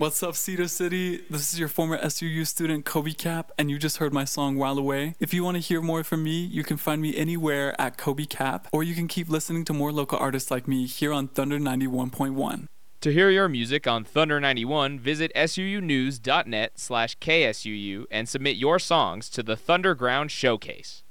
What's up, Cedar City? This is your former SUU student, Kobe Cap, and you just heard my song While Away. If you want to hear more from me, you can find me anywhere at Kobe Cap, or you can keep listening to more local artists like me here on Thunder 91.1. To hear your music on Thunder 91, visit suunews.net/KSUU and submit your songs to the Thunderground Showcase.